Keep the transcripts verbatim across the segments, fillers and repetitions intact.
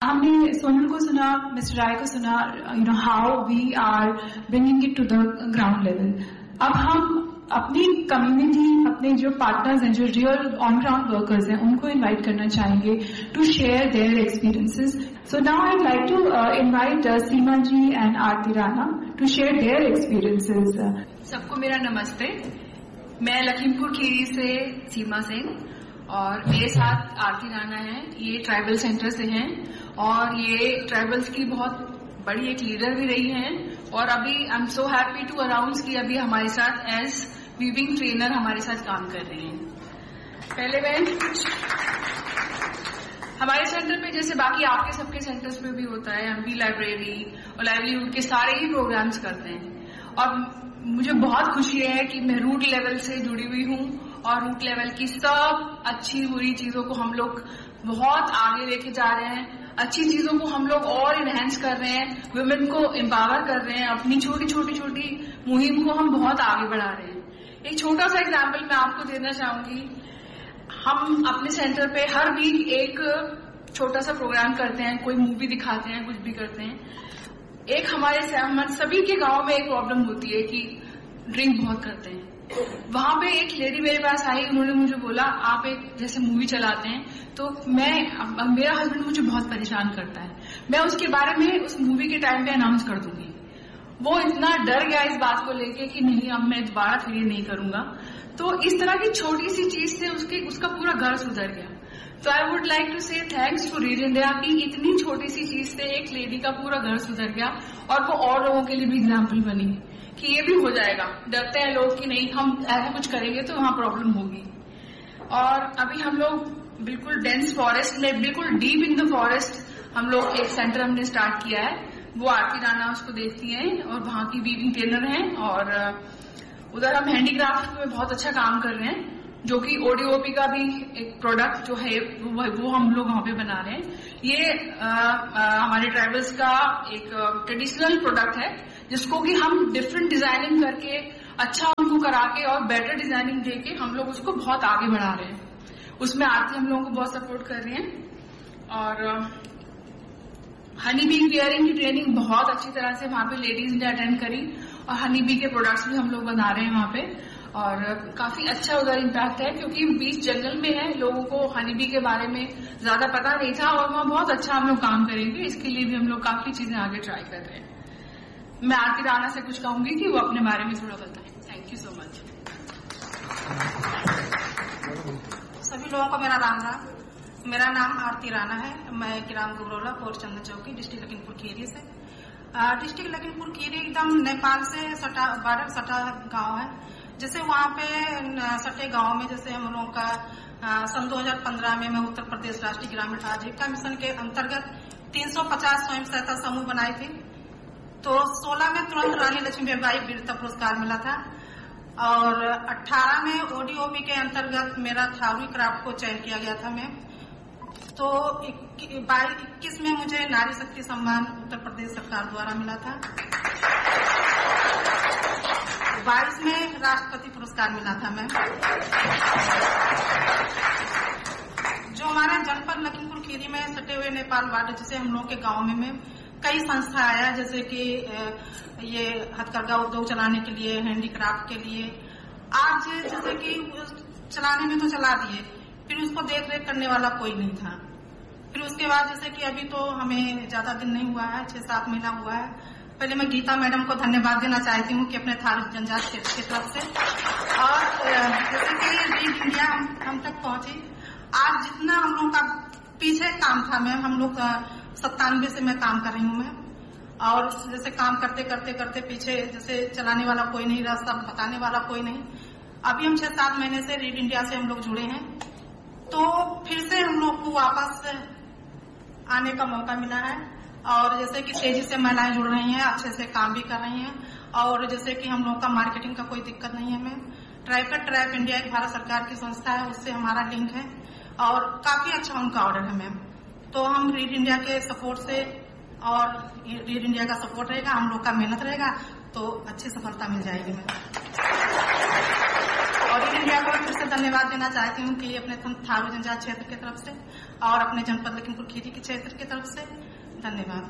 हमने सोनल को सुना, मिस्टर राय को सुना, you know how we are bringing it to the ground level. अब हम अपनी कम्युनिटी, अपने जो पार्टनर्स हैं, जो रियल ऑन ग्राउंड वर्कर्स हैं, उनको इनवाइट करना चाहेंगे to share their experiences. So now I like to invite Seema ji and Aarti Rana to share their experiences. सबको मेरा नमस्ते. मैं लखीमपुर खीरी से सीमा सिंह और मेरे साथ आरती राणा है. ये ट्राइबल सेंटर से हैं और ये ट्राइबल्स की बहुत बड़ी एक लीडर भी रही हैं और अभी I am so happy to announce कि अभी हमारे साथ एज वीविंग ट्रेनर हमारे साथ काम कर रही हैं. पहले मैं कुछ हमारे सेंटर पे जैसे बाकी आपके सबके सेंटर्स पे भी होता है, हम भी लाइब्रेरी और लाइवलीहुड के सारे ही प्रोग्राम्स करते हैं और मुझे बहुत खुशी है कि मैं रूट लेवल से जुड़ी हुई हूँ और रूट लेवल की सब अच्छी बुरी चीजों को हम लोग बहुत आगे लेके जा रहे हैं. अच्छी चीजों को हम लोग और इनहेंस कर रहे हैं, वुमेन को एम्पावर कर रहे हैं, अपनी छोटी छोटी छोटी मुहिम को हम बहुत आगे बढ़ा रहे हैं. एक छोटा सा एग्जाम्पल मैं आपको देना चाहूंगी. हम अपने सेंटर पे हर वीक एक छोटा सा प्रोग्राम करते हैं, कोई मूवी दिखाते हैं, कुछ भी करते हैं. एक हमारे हमारे सभी के गांव में एक प्रॉब्लम होती है कि ड्रिंक बहुत करते हैं. वहां पे एक लेडी मेरे पास आई, उन्होंने मुझे बोला आप एक जैसे मूवी चलाते हैं तो मैं मेरा हस्बैंड मुझे बहुत परेशान करता है, मैं उसके बारे में उस मूवी के टाइम पे अनाउंस कर दूंगी. वो इतना डर गया इस बात को लेके कि नहीं अब मैं दोबारा फिर ये नहीं करूंगा. तो इस तरह की छोटी सी चीज से उसके उसका पूरा घर सुधर गया. तो आई वुड लाइक टू से थैंक्स टू रीड इंडिया की इतनी छोटी सी चीज से एक लेडी का पूरा घर सुधर गया और वो और लोगों के लिए भी एग्जाम्पल बनी कि ये भी हो जाएगा. डरते हैं लोग कि नहीं हम ऐसा कुछ करेंगे तो वहां प्रॉब्लम होगी. और अभी हम लोग बिल्कुल डेंस फॉरेस्ट में, बिल्कुल डीप इन द फॉरेस्ट हम लोग एक सेंटर हमने स्टार्ट किया है. वो आरती राणा उसको देखती हैं और वहां की वीविंग ट्रेनर हैं और उधर हम हैंडीक्राफ्ट में बहुत अच्छा काम कर रहे हैं, जो कि ओडीओपी का भी एक प्रोडक्ट जो है वो हम लोग वहां पे बना रहे हैं. ये आ, आ, हमारे ट्राइबल्स का एक ट्रेडिशनल प्रोडक्ट है जिसको कि हम डिफरेंट डिजाइनिंग करके अच्छा उनको करा के और बेटर डिजाइनिंग देके हम लोग उसको बहुत आगे बढ़ा रहे हैं. उसमें आरती हम लोगों को बहुत सपोर्ट कर रही हैं. और हनी बी केयरिंग की ट्रेनिंग बहुत अच्छी तरह से वहां पे लेडीज ने अटेंड करी और हनी बी के प्रोडक्ट्स भी हम लोग बना रहे हैं वहां पे और काफी अच्छा उधर इम्पैक्ट है क्योंकि बीच जंगल में है, लोगों को हनी बी के बारे में ज्यादा पता नहीं था और वहां बहुत अच्छा हम लोग काम करेंगे. इसके लिए भी हम लोग काफी चीजें आगे ट्राई कर रहे हैं. मैं आरती राणा से कुछ कहूंगी कि वो अपने बारे में थोड़ा बताएं. Thank you so much. सभी लोगों को मेरा राम राम. मेरा नाम आरती राणा है. मैं ग्राम गुबरोला पोस्ट चंदन चौकी डिस्ट्रिक्ट लखीमपुर खीरी से. डिस्ट्रिक्ट लखीमपुर खीरी एकदम नेपाल से सटा बॉर्डर सटा गांव है. जैसे वहां पे सटे गांव में जैसे हम लोगों का सन दो हज़ार पंद्रह में मैं उत्तर प्रदेश राष्ट्रीय ग्रामीण आजीविका मिशन के अंतर्गत तीन सौ पचास स्वयं सहायता समूह बनाई थी. तो सोलह में तुरंत रानी लक्ष्मीबाई वीरता पुरस्कार मिला था और अठारह में ओडीओपी के अंतर्गत मेरा थावरी क्राफ्ट को चयन किया गया था. मैं तो इक्कीस में मुझे नारी शक्ति सम्मान उत्तर प्रदेश सरकार द्वारा मिला था. बाईस में राष्ट्रपति पुरस्कार मिला था. मैं जो हमारे जनपद लखीमपुर खीरी में सटे हुए नेपाल बॉर्डर जैसे हम लोग के गांव में, में कई संस्था आया जैसे कि ये हथकरघा उद्योग चलाने के लिए, हैंडीक्राफ्ट के लिए. आज जैसे कि चलाने में तो चला दिए, फिर उसको देख रेख करने वाला कोई नहीं था. फिर उसके बाद जैसे कि अभी तो हमें ज्यादा दिन नहीं हुआ है, छह सात महीना हुआ है. पहले मैं गीता मैडम को धन्यवाद देना चाहती हूँ कि अपने थारू जनजाति क्षेत्र की तरफ से और जैसे कि रीड इंडिया हम, हम तक पहुंची. आज जितना हम लोग का पीछे काम था, मैं हम लोग सत्तानवे से मैं काम कर रही हूँ मैं और जैसे काम करते करते करते पीछे जैसे चलाने वाला कोई नहीं, रास्ता बताने वाला कोई नहीं. अभी हम छह सात महीने से रीड इंडिया से हम लोग जुड़े हैं तो फिर से हम लोग को वापस आने का मौका मिला है और जैसे कि तेजी से महिलाएं जुड़ रही हैं, अच्छे से काम भी कर रही हैं और जैसे कि हम लोग का मार्केटिंग का कोई दिक्कत नहीं है. मैं ट्राइफेड ट्रैप इंडिया एक भारत सरकार की संस्था है, उससे हमारा लिंक है और काफी अच्छा उनका ऑर्डर है मैम. तो हम रीड इंडिया के सपोर्ट से और रीड इंडिया का सपोर्ट रहेगा, हम लोग का मेहनत रहेगा तो अच्छी सफलता मिल जाएगी मैम. और ऑल इंडिया को फिर से धन्यवाद देना चाहती हूँ कि अपने थारू जनजाति क्षेत्र की तरफ से और अपने जनपद लखीमपुर खीरी के क्षेत्र की तरफ से धन्यवाद।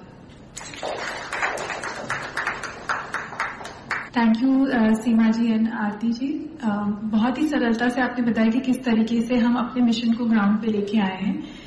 Thank you Seema ji and Aarti ji. uh, बहुत ही सरलता से आपने बताया कि किस तरीके से हम अपने मिशन को ग्राउंड पे लेके आए हैं।